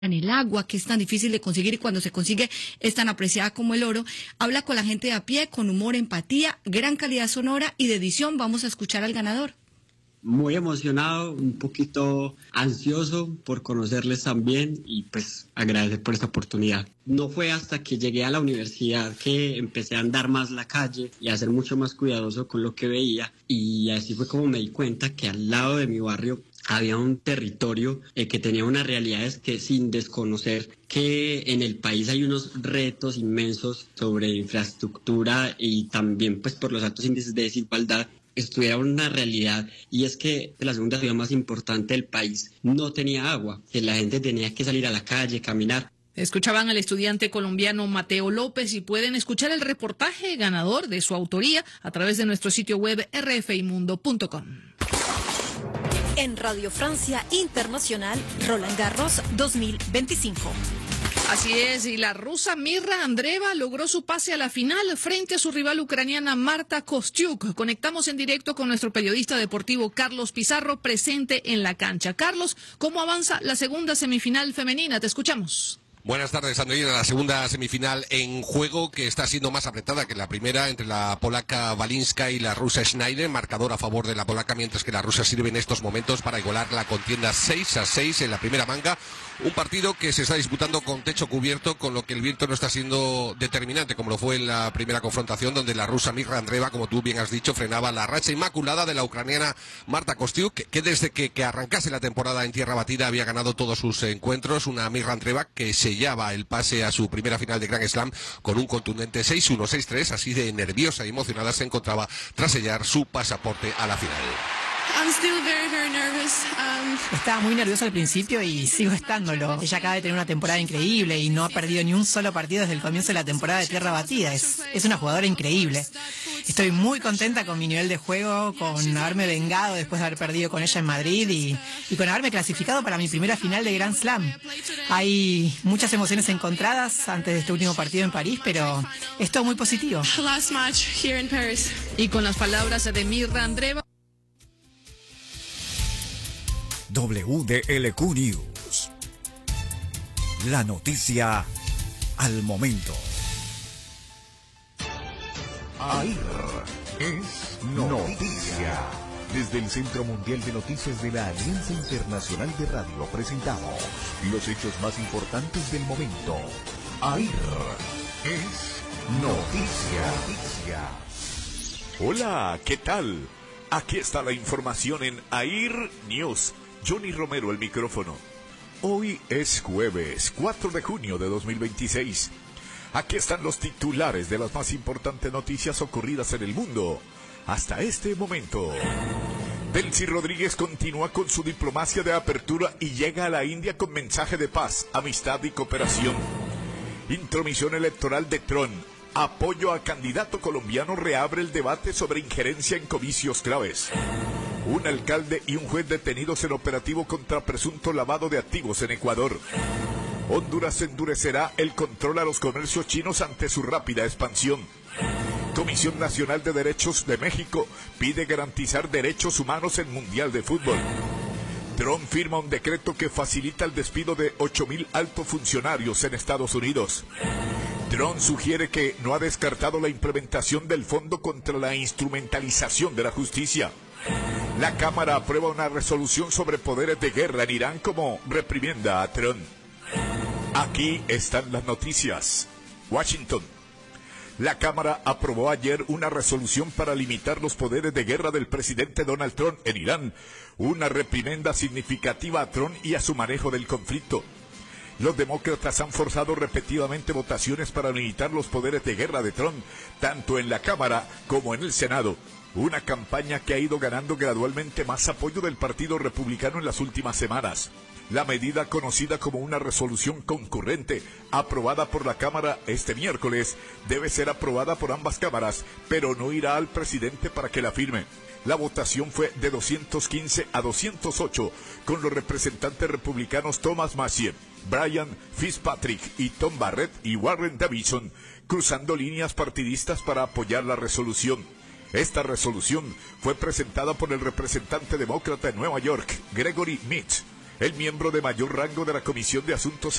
en el agua, que es tan difícil de conseguir y cuando se consigue es tan apreciada como el oro. Habla con la gente de a pie, con humor, empatía, gran calidad sonora y de edición. Vamos a escuchar al ganador. Muy emocionado, un poquito ansioso por conocerles también y pues agradecer por esta oportunidad. No fue hasta que llegué a la universidad que empecé a andar más la calle y a ser mucho más cuidadoso con lo que veía, y así fue como me di cuenta que al lado de mi barrio había un territorio que tenía unas realidades que, sin desconocer que en el país hay unos retos inmensos sobre infraestructura y también pues por los altos índices de desigualdad, estuviera una realidad, y es que la segunda ciudad más importante del país no tenía agua, que la gente tenía que salir a la calle, caminar. Escuchaban al estudiante colombiano Mateo López y pueden escuchar el reportaje ganador de su autoría a través de nuestro sitio web rfimundo.com. En Radio Francia Internacional, Roland Garros 2025. Así es, y la rusa Mirra Andreeva logró su pase a la final frente a su rival ucraniana Marta Kostyuk. Conectamos en directo con nuestro periodista deportivo Carlos Pizarro, presente en la cancha. Carlos, ¿cómo avanza la segunda semifinal femenina? Te escuchamos. Buenas tardes, Andreina. La segunda semifinal en juego, que está siendo más apretada que la primera, entre la polaca Walinska y la rusa Schneider. Marcador a favor de la polaca, mientras que la rusa sirve en estos momentos para igualar la contienda 6-6 en la primera manga. Un partido que se está disputando con techo cubierto, con lo que el viento no está siendo determinante, como lo fue en la primera confrontación, donde la rusa Mirra Andreeva, como tú bien has dicho, frenaba la racha inmaculada de la ucraniana Marta Kostyuk, que desde que arrancase la temporada en tierra batida había ganado todos sus encuentros. Una Mirra Andreeva que sellaba el pase a su primera final de Grand Slam con un contundente 6-1, 6-3, así de nerviosa y emocionada se encontraba tras sellar su pasaporte a la final. Estaba muy nerviosa al principio y sigo estándolo. Ella acaba de tener una temporada increíble y no ha perdido ni un solo partido desde el comienzo de la temporada de tierra batida. Es una jugadora increíble. Estoy muy contenta con mi nivel de juego, con haberme vengado después de haber perdido con ella en Madrid y con haberme clasificado para mi primera final de Grand Slam. Hay muchas emociones encontradas antes de este último partido en París, pero es todo muy positivo. Y con las palabras de Mirra Andreeva. WDLQ News. La noticia al momento. AIR es noticia. Desde el Centro Mundial de Noticias de la Alianza Internacional de Radio presentamos los hechos más importantes del momento. AIR es noticia. Hola, ¿qué tal? Aquí está la información en AIR News. Johnny Romero, el micrófono. Hoy es jueves 4 de junio de 2026. Aquí están los titulares de las más importantes noticias ocurridas en el mundo hasta este momento. Delcy Rodríguez continúa con su diplomacia de apertura y llega a la India con mensaje de paz, amistad y cooperación. Intromisión electoral de Trump. Apoyo a candidato colombiano reabre el debate sobre injerencia en comicios claves. Un alcalde y un juez detenidos en operativo contra presunto lavado de activos en Ecuador. Honduras endurecerá el control a los comercios chinos ante su rápida expansión. Comisión Nacional de Derechos de México pide garantizar derechos humanos en Mundial de Fútbol. Trump firma un decreto que facilita el despido de 8,000 altos funcionarios en Estados Unidos. Trump sugiere que no ha descartado la implementación del Fondo contra la Instrumentalización de la Justicia. La Cámara aprueba una resolución sobre poderes de guerra en Irán como reprimienda a Trump. Aquí están las noticias. Washington. La Cámara aprobó ayer una resolución para limitar los poderes de guerra del presidente Donald Trump en Irán, una reprimenda significativa a Trump y a su manejo del conflicto. Los demócratas han forzado repetidamente votaciones para limitar los poderes de guerra de Trump, tanto en la Cámara como en el Senado. Una campaña que ha ido ganando gradualmente más apoyo del Partido Republicano en las últimas semanas. La medida, conocida como una resolución concurrente, aprobada por la Cámara este miércoles, debe ser aprobada por ambas cámaras, pero no irá al presidente para que la firme. La votación fue de 215 a 208, con los representantes republicanos Thomas Massie, Brian Fitzpatrick y Tom Barrett y Warren Davidson, cruzando líneas partidistas para apoyar la resolución. Esta resolución fue presentada por el representante demócrata en Nueva York, Gregory Meeks. el miembro de mayor rango de la Comisión de Asuntos